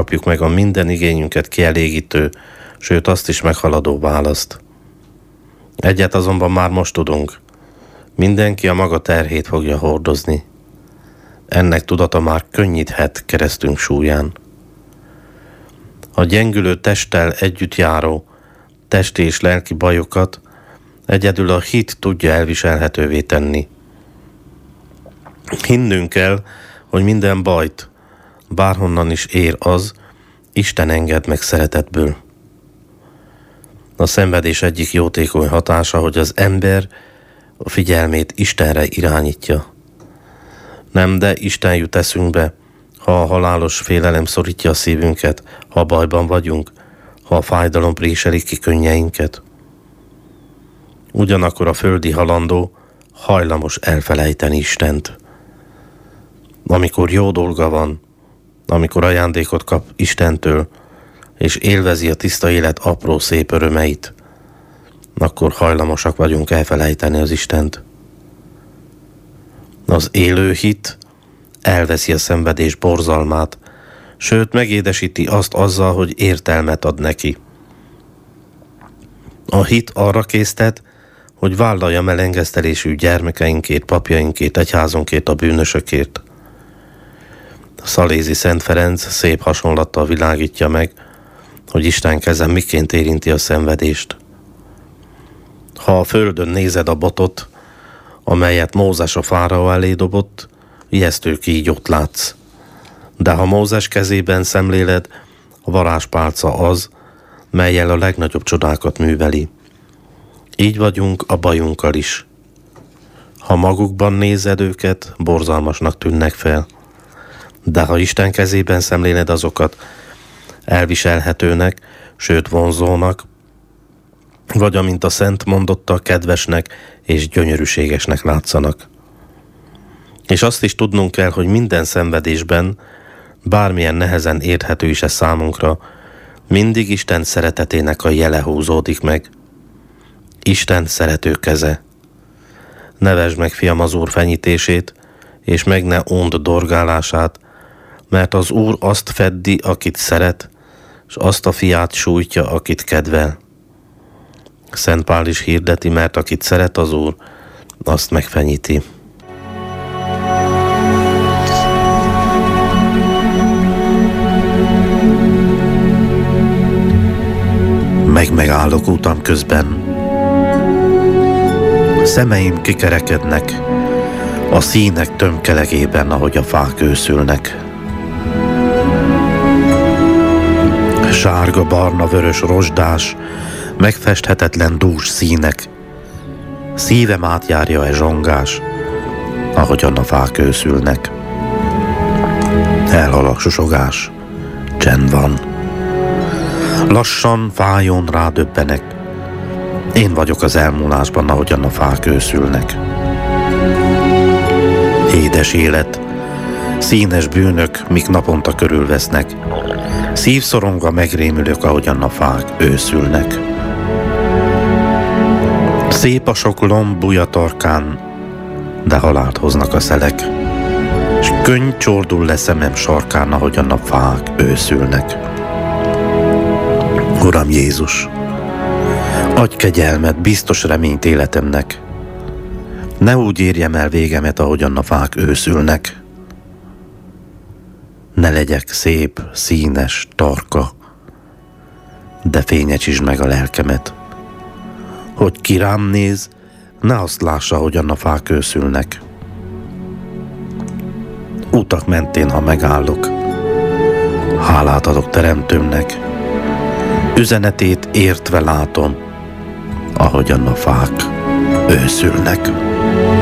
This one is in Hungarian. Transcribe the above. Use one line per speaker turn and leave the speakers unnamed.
kapjuk meg a minden igényünket kielégítő, sőt azt is meghaladó választ. Egyet azonban már most tudunk. Mindenki a maga terhét fogja hordozni. Ennek tudata már könnyíthet keresztünk súlyán. A gyengülő testtel együtt járó testi és lelki bajokat egyedül a hit tudja elviselhetővé tenni. Hinnünk kell, hogy minden bajt, bárhonnan is ér az, Isten enged meg szeretetből. A szenvedés egyik jótékony hatása, hogy az ember a figyelmét Istenre irányítja. Nem, de Isten jut eszünkbe, ha a halálos félelem szorítja a szívünket, ha bajban vagyunk, ha a fájdalom préseli ki könnyeinket. Ugyanakkor a földi halandó hajlamos elfelejteni Istent. Amikor jó dolga van, amikor ajándékot kap Istentől, és élvezi a tiszta élet apró szép örömeit, akkor hajlamosak vagyunk elfelejteni az Istent. Az élő hit elveszi a szenvedés borzalmát, sőt megédesíti azt azzal, hogy értelmet ad neki. A hit arra késztet, hogy vállalja melengesztelésű gyermekeinkét, papjainkét, egyházunkét, a bűnösökért. Szalézi Szent Ferenc szép hasonlattal világítja meg, hogy Isten keze miként érinti a szenvedést. Ha a földön nézed a botot, amelyet Mózes a fáraó elé dobott, ijesztő kígyót látsz. De ha Mózes kezében szemléled, a varázspálca az, mellyel a legnagyobb csodákat műveli. Így vagyunk a bajunkkal is. Ha magukban nézed őket, borzalmasnak tűnnek fel. De ha Isten kezében szemléled azokat, elviselhetőnek, sőt vonzónak, vagy amint a Szent mondotta, kedvesnek és gyönyörűségesnek látszanak. És azt is tudnunk kell, hogy minden szenvedésben, bármilyen nehezen érthető is ez számunkra, mindig Isten szeretetének a jele húzódik meg. Isten szerető keze. Ne vesd meg, fiam, az Úr fenyítését, és meg ne undd dorgálását, mert az Úr azt feddi, akit szeret, és azt a fiát sújtja, akit kedvel. Szent Pál is hirdeti, mert akit szeret az Úr, azt megfenyíti. Megállok utam közben. Szemeim kikerekednek a színek tömkelegében, ahogy a fák őszülnek. Sárga, barna, vörös, rozsdás, megfesthetetlen dús színek. Szívem átjárja zsongás, ahogyan a fák őszülnek. Elhal a susogás, csend van. Lassan, fájon rádöbbenek. Én vagyok az elmúlásban, ahogyan a fák őszülnek. Édes élet, színes bűnök, mik naponta körülvesznek. Szívszorongva megrémülök, ahogyan a fák őszülnek. Szép a sok lomb bújja torkán, de halált hoznak a szelek, s könny csordul le szemem sarkán, ahogyan a fák őszülnek. Uram Jézus, adj kegyelmet, biztos reményt életemnek. Ne úgy érjem el végemet, ahogyan a fák őszülnek. Ne legyek szép, színes, tarka, de fényesítsd meg a lelkemet. Hogy ki rám néz, ne azt lássa, hogyan a fák őszülnek. Utak mentén, ha megállok, hálát adok Teremtőmnek. Üzenetét értve látom, ahogyan a fák őszülnek.